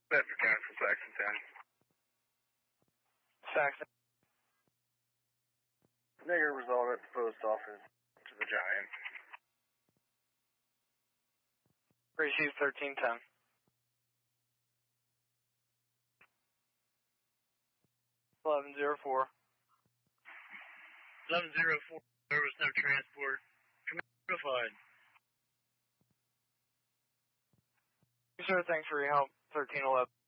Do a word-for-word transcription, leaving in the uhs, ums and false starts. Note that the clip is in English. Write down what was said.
Bedford Council, Saxon Town. Saxon. Nigger resolved at the post office to the Giant. Receive thirteen ten. eleven zero four. eleven zero four, there was no transport. Notified. Sir, thanks for your help. thirteen eleven.